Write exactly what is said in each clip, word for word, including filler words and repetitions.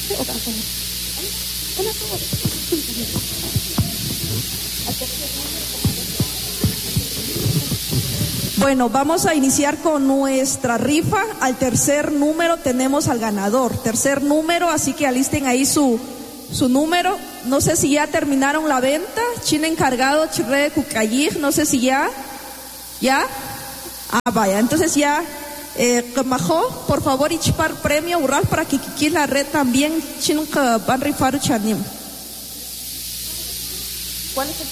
Bueno, vamos a iniciar con nuestra rifa. Al tercer número tenemos al ganador. Tercer número, así que alisten ahí su, su número. No sé si ya terminaron la venta. China encargado, Chirre Cucayig, no sé si ya. ¿Ya? Ah, vaya, entonces ya. Eh, por favor, Ichpar premio, Ural, para que aquí la red también. China van a rifar chanim. ¿Cuál es el?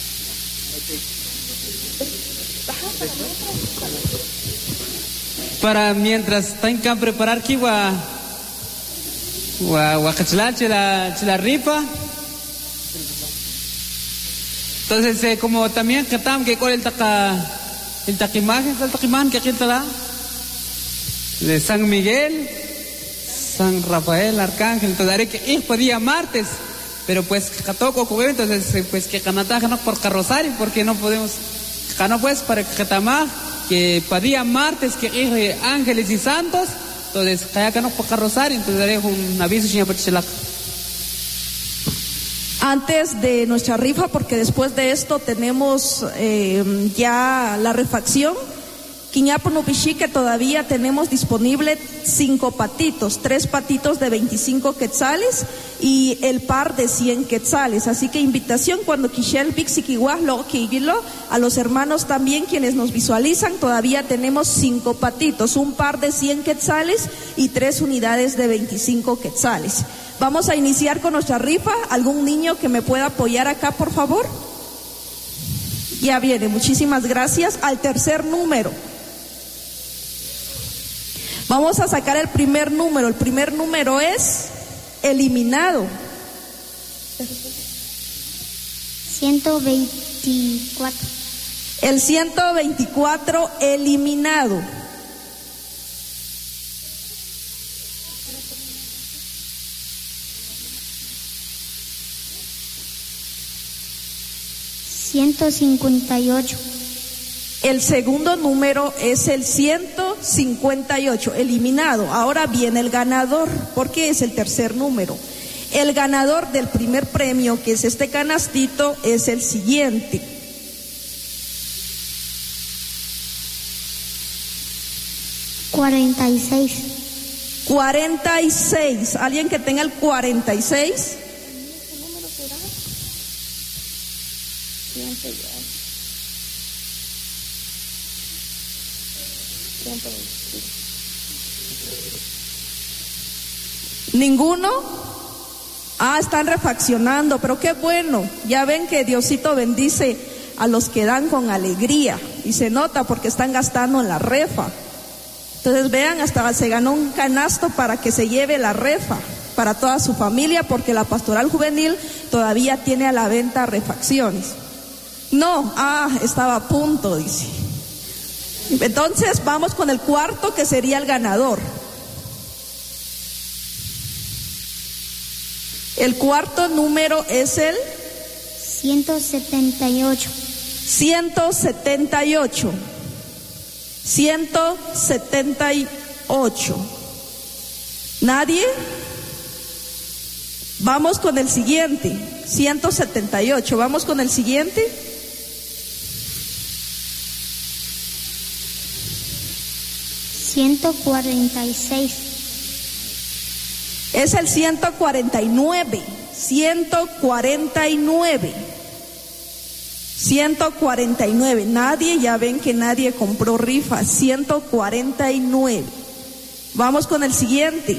Para mientras están que preparar aquí wa wa wa la la rifa. Entonces eh, como también que tam que con el taca el taquimaje el taquiman que aquí está de San Miguel, San Rafael, Arcángel, entonces que ir podía martes, pero pues que toco con entonces pues que canataje no por carrosario porque no podemos no pues para que tamá que para día martes que ir ángeles y santos, entonces que no por carrosario, entonces daré un aviso señor Pachelac. Antes de nuestra rifa, porque después de esto tenemos eh, ya la refacción. Quiñapunupishi, que todavía tenemos disponible cinco patitos, tres patitos de veinticinco quetzales y el par de cien quetzales. Así que invitación cuando Kishel Bixiquihuaslo, Kiguilo, a los hermanos también quienes nos visualizan, todavía tenemos cinco patitos, un par de cien quetzales y tres unidades de veinticinco quetzales. Vamos a iniciar con nuestra rifa. ¿Algún niño que me pueda apoyar acá, por favor? Ya viene, muchísimas gracias. Al tercer número. Vamos a sacar el primer número. El primer número es eliminado. ciento veinticuatro. El ciento veinticuatro eliminado. ciento cincuenta y ocho. El segundo número es el ciento cincuenta y ocho, eliminado. Ahora viene el ganador, porque es el tercer número. El ganador del primer premio, que es este canastito, es el siguiente. cuarenta y seis. cuarenta y seis. ¿Alguien que tenga el cuarenta y seis? ¿Qué número será? ¿Ninguno? Ah, están refaccionando, pero qué bueno. Ya ven que Diosito bendice a los que dan con alegría y se nota porque están gastando en la refa. Entonces vean, hasta se ganó un canasto para que se lleve la refa para toda su familia, porque la pastoral juvenil todavía tiene a la venta refacciones. No, ah, estaba a punto, dice. Entonces vamos con el cuarto, que sería el ganador. El cuarto número es el ciento setenta y ocho. ciento setenta y ocho. ciento setenta y ocho. ¿Nadie? Vamos con el siguiente. ciento setenta y ocho. Vamos con el siguiente. ciento cuarenta y seis. Es el ciento cuarenta y nueve. ciento cuarenta y nueve. ciento cuarenta y nueve. Nadie, ya ven que nadie compró rifa. ciento cuarenta y nueve. Vamos con el siguiente.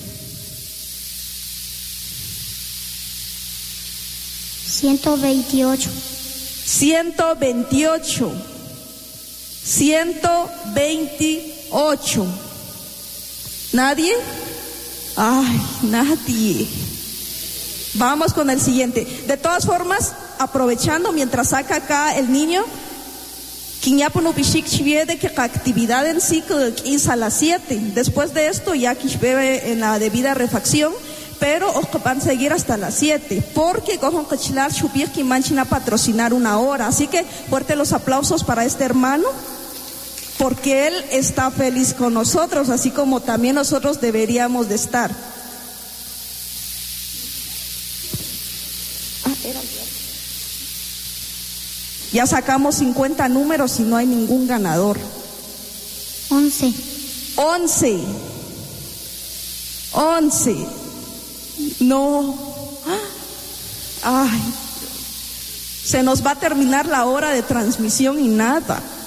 ciento veintiocho. ciento veintiocho. ciento veintiocho. ¿Nadie? Ay, nadie. Vamos con el siguiente. De todas formas, aprovechando mientras saca acá el niño, de que la actividad en sí es a las siete. Después de esto ya que bebe en la debida refacción, pero van a seguir hasta las siete, porque cojan cachilar chupir que manchen a patrocinar una hora. Así que fuerte los aplausos para este hermano, porque él está feliz con nosotros, así como también nosotros deberíamos de estar. Ya sacamos cincuenta números y no hay ningún ganador. once. Once. Once. No. Ay. Se nos va a terminar la hora de transmisión y nada.